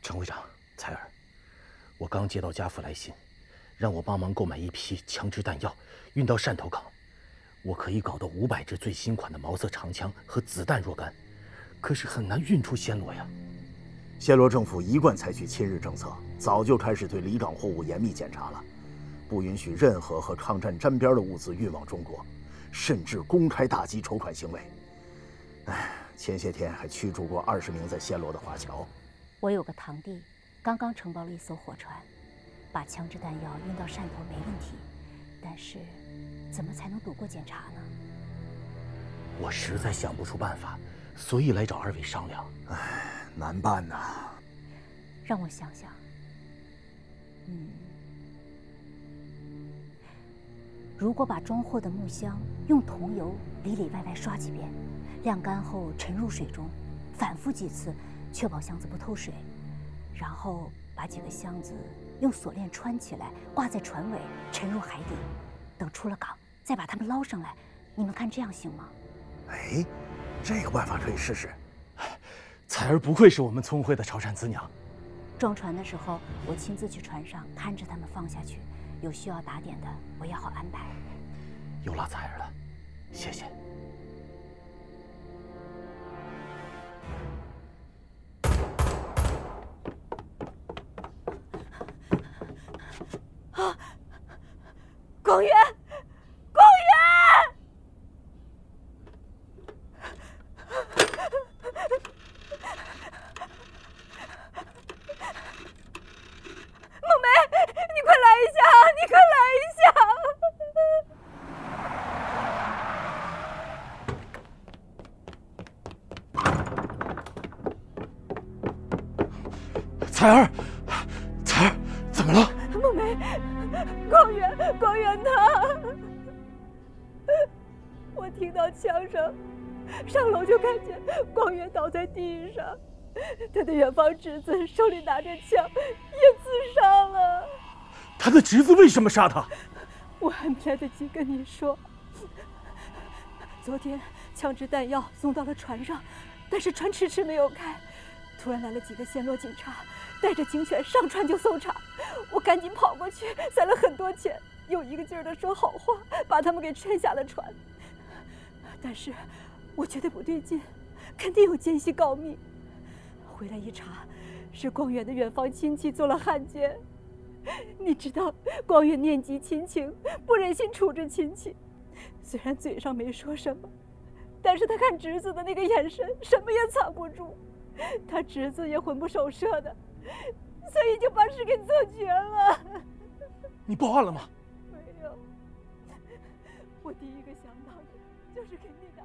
陈会长，采儿，我刚接到家父来信，让我帮忙购买一批枪支弹药，运到汕头港。我可以搞到500支最新款的毛瑟长枪和子弹若干，可是很难运出暹罗呀。 暹罗政府一贯采取亲日政策，早就开始对离港货物严密检查了，不允许任何和抗战沾边的物资运往中国，甚至公开打击筹款行为。前些天还驱逐过20名在暹罗的华侨。 我有个堂弟，刚刚承包了一艘货船，把枪支弹药运到汕头没问题，但是怎么才能躲过检查呢？ 我实在想不出办法，所以来找2位商量。 难办呐。 让我想想。如果把装货的木箱用桐油里里外外刷几遍，晾干后沉入水中，反复几次，确保箱子不透水，然后把几个箱子用锁链穿起来，挂在船尾，沉入海底，等出了港再把它们捞上来。你们看这样行吗？ 这个办法可以试试。 采儿不愧是我们聪慧的潮汕子娘。 装船的时候，我亲自去船上看着他们放下去，有需要打点的，我也好安排。 有劳采儿了，谢谢。 广元，广元！梦梅，你快来一下！你快来一下！采儿，采儿，怎么了？ 梦梅，广元他，我听到枪声，上楼就看见广元倒在地上，他的远房侄子手里拿着枪，也自杀了。 他的侄子为什么杀他？ 我还没来得及跟你说。昨天枪支弹药送到了船上，但是船迟迟没有开，突然来了几个暹罗警察，带着警犬上船就搜查。我赶紧跑过去，塞了很多钱，又一个劲儿地说好话，把他们给劝下了船。但是我觉得不对劲，肯定有奸细告密。回来一查，是广元的远房亲戚做了汉奸。你知道广元念及亲情，不忍心处置亲戚，虽然嘴上没说什么，但是他看侄子的那个眼神，什么也藏不住。他侄子也魂不守舍的，所以就把事给做绝了。 你报案了吗？ 没有，我第一个想到的就是给你打